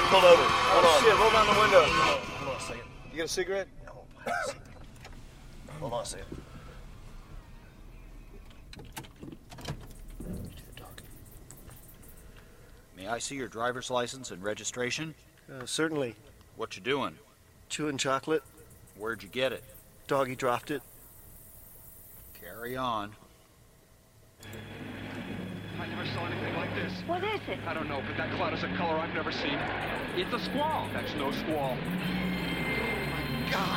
pulled over. Hold on. Shit, roll down the window. Hold on a second. You got a cigarette? No, hold on a second. May I see your driver's license and registration? Certainly. What you doing? Chewing chocolate. Where'd you get it? Doggy dropped it. Carry on. I never saw anything like this. What is it? I don't know, but that cloud is a color I've never seen. It's a squall. That's no squall. God.